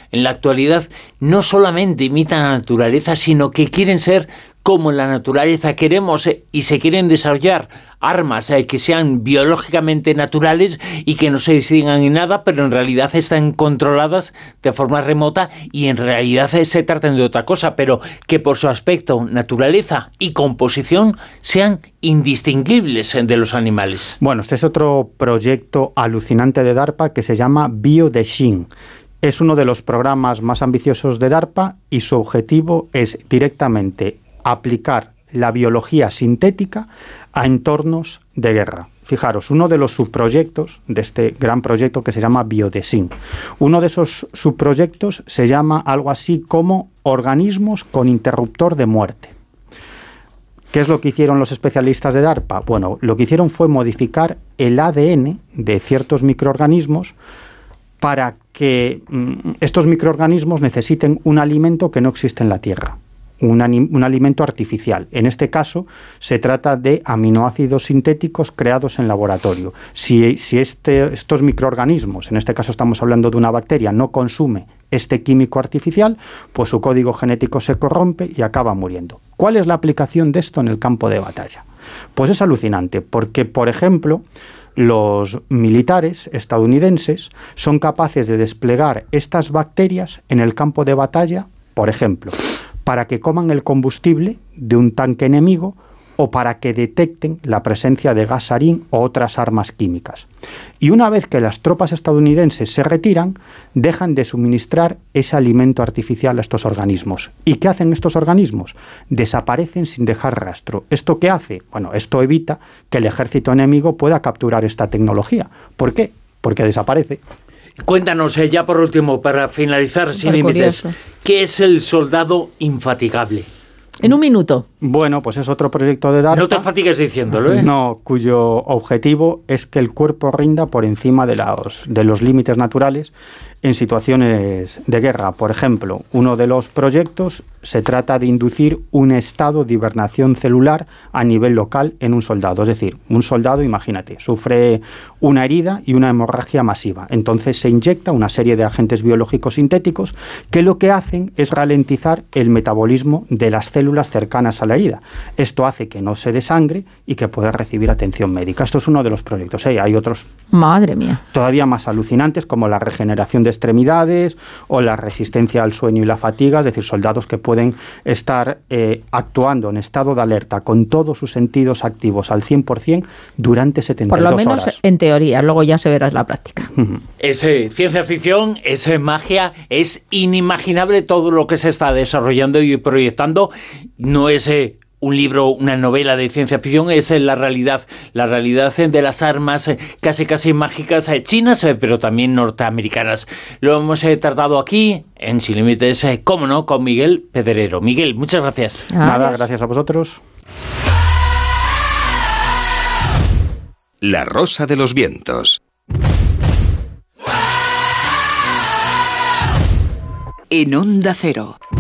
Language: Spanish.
en la actualidad no solamente imitan la naturaleza, sino que quieren ser como la naturaleza. Queremos y se quieren desarrollar armas que sean biológicamente naturales y que no se distingan en nada, pero en realidad están controladas de forma remota y en realidad se tratan de otra cosa, pero que por su aspecto, naturaleza y composición sean indistinguibles de los animales. Bueno, este es otro proyecto alucinante de DARPA que se llama BioDesign. Es uno de los programas más ambiciosos de DARPA y su objetivo es directamente aplicar la biología sintética a entornos de guerra. Fijaros, uno de los subproyectos de este gran proyecto que se llama BioDesign. Uno de esos subproyectos se llama algo así como organismos con interruptor de muerte. ¿Qué es lo que hicieron los especialistas de DARPA? Bueno, lo que hicieron fue modificar el ADN de ciertos microorganismos para que estos microorganismos necesiten un alimento que no existe en la Tierra. Un alimento artificial. En este caso, se trata de aminoácidos sintéticos creados en laboratorio. Si estos microorganismos, en este caso estamos hablando de una bacteria, no consume este químico artificial, pues su código genético se corrompe y acaba muriendo. ¿Cuál es la aplicación de esto en el campo de batalla? Pues es alucinante, porque, por ejemplo, los militares estadounidenses son capaces de desplegar estas bacterias en el campo de batalla, por ejemplo, para que coman el combustible de un tanque enemigo o para que detecten la presencia de gas sarín o otras armas químicas. Y una vez que las tropas estadounidenses se retiran, dejan de suministrar ese alimento artificial a estos organismos. ¿Y qué hacen estos organismos? Desaparecen sin dejar rastro. ¿Esto qué hace? Bueno, esto evita que el ejército enemigo pueda capturar esta tecnología. ¿Por qué? Porque desaparece. Cuéntanos, ya por último, para finalizar sin límites, ¿qué es el soldado infatigable? En un minuto. Bueno, pues es otro proyecto de DARPA. No te fatigues diciéndolo, ¿eh? No, cuyo objetivo es que el cuerpo rinda por encima de los límites naturales en situaciones de guerra. Por ejemplo, uno de los proyectos se trata de inducir un estado de hibernación celular a nivel local en un soldado. Es decir, un soldado, imagínate, sufre una herida y una hemorragia masiva. Entonces se inyecta una serie de agentes biológicos sintéticos que lo que hacen es ralentizar el metabolismo de las células cercanas a la herida. Esto hace que no se desangre y que pueda recibir atención médica. Esto es uno de los proyectos. Hay otros, madre mía, todavía más alucinantes, como la regeneración de extremidades o la resistencia al sueño y la fatiga, es decir, soldados que pueden estar actuando en estado de alerta con todos sus sentidos activos al 100% durante 72 horas. Por lo menos en teoría, luego ya se verá en la práctica. Es ciencia ficción, es magia, es inimaginable todo lo que se está desarrollando y proyectando. No es un libro, una novela de ciencia ficción, es la realidad de las armas casi mágicas chinas, pero también norteamericanas. Lo hemos tratado aquí en Sin Límites, cómo no, con Miguel Pedrero. Miguel, muchas gracias. Nada, gracias a vosotros. La Rosa de los Vientos. En Onda Cero.